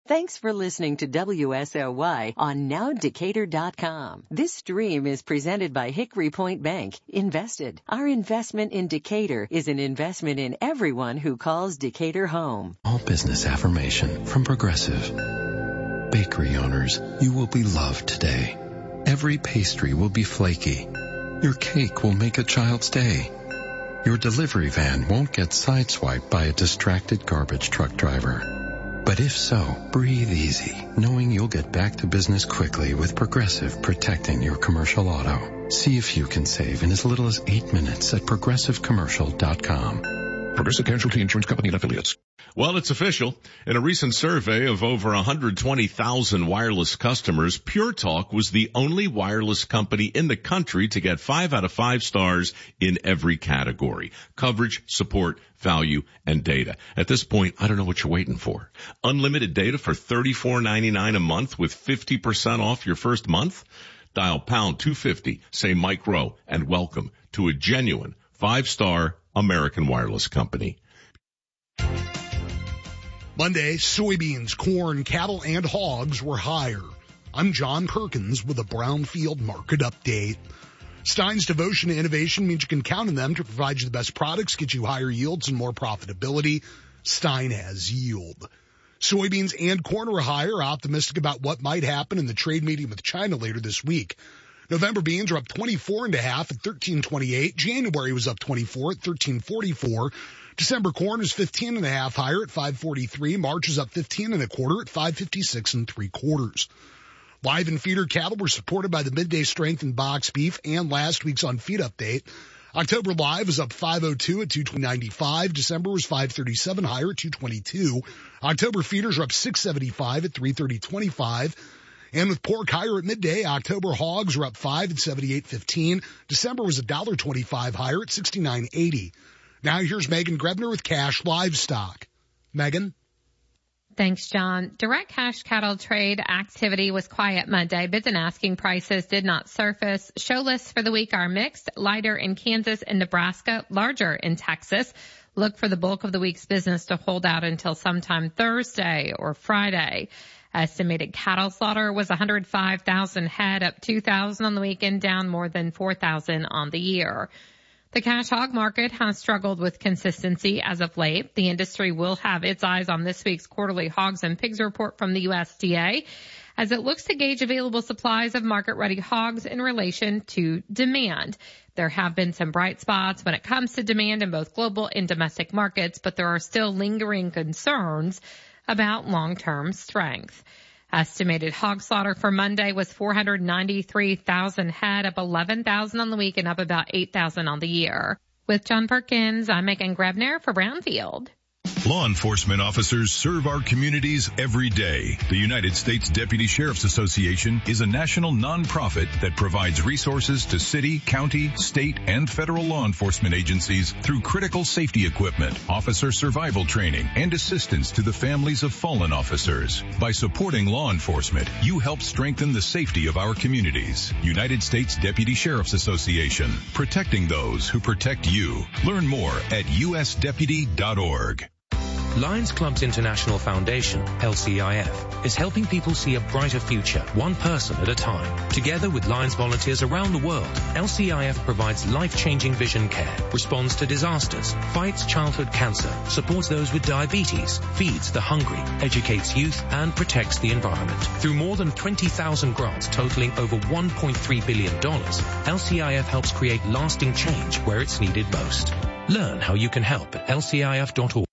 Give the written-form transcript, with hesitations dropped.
Thanks for listening to WSOY on NowDecatur.com. This stream is presented by Hickory Point Bank. Invested. Our investment in Decatur is an investment in everyone who calls Decatur home. All business affirmation from Progressive. Bakery owners, you will be loved today. Every pastry will be flaky. Your cake will make a child's day. Your delivery van won't get sideswiped by a distracted garbage truck driver. But if so, breathe easy, knowing you'll get back to business quickly with Progressive protecting your commercial auto. See if you can save in as little as 8 minutes at progressivecommercial.com. Progressive Casualty Insurance Company and Affiliates. Well, it's official. In a recent survey of over 120,000 wireless customers, Pure Talk was the only wireless company in the country to get 5 out of 5 stars in every category: coverage, support, value, and data. At this point, I don't know what you're waiting for. Unlimited data for $34.99 a month with 50% off your first month? Dial pound 250, say Mike Rowe, and welcome to a genuine 5-star American wireless company. Monday, soybeans, corn, cattle, and hogs were higher. I'm John Perkins with a Brownfield Market Update. Stein's devotion to innovation means you can count on them to provide you the best products, get you higher yields and more profitability. Stein has yield. Soybeans and corn are higher, optimistic about what might happen in the trade meeting with China later this week. November beans are up 24.5 at 13.28. January was up 24 at 13.44. December corn is 15.5 higher at 5.43. March is up 15.25 at 5.56 3/4. Live and feeder cattle were supported by the midday strength in box beef and last week's on feed update. October live is up 5.02 at 2.95. December was 5.37 higher at 2.22. October feeders are up 6.75 at 3.30.25. And with pork higher at midday, October hogs are up 5 at 78.15. December was $1.25 higher at 69.80. Now here's Megan Grebner with Cash Livestock. Megan? Thanks, John. Direct cash cattle trade activity was quiet Monday. Bids and asking prices did not surface. Show lists for the week are mixed, lighter in Kansas and Nebraska, larger in Texas. Look for the bulk of the week's business to hold out until sometime Thursday or Friday. Estimated cattle slaughter was 105,000 head, up 2,000 on the weekend, down more than 4,000 on the year. The cash hog market has struggled with consistency as of late. The industry will have its eyes on this week's quarterly hogs and pigs report from the USDA as it looks to gauge available supplies of market-ready hogs in relation to demand. There have been some bright spots when it comes to demand in both global and domestic markets, but there are still lingering concerns about long-term strength. Estimated hog slaughter for Monday was 493,000 head, up 11,000 on the week and up about 8,000 on the year. With John Perkins, I'm Megan Grebner for Brownfield. Law enforcement officers serve our communities every day. The United States Deputy Sheriff's Association is a national nonprofit that provides resources to city, county, state, and federal law enforcement agencies through critical safety equipment, officer survival training, and assistance to the families of fallen officers. By supporting law enforcement, you help strengthen the safety of our communities. United States Deputy Sheriff's Association, protecting those who protect you. Learn more at usdeputy.org. Lions Clubs International Foundation, LCIF, is helping people see a brighter future, one person at a time. Together with Lions volunteers around the world, LCIF provides life-changing vision care, responds to disasters, fights childhood cancer, supports those with diabetes, feeds the hungry, educates youth, and protects the environment. Through more than 20,000 grants totaling over $1.3 billion, LCIF helps create lasting change where it's needed most. Learn how you can help at lcif.org.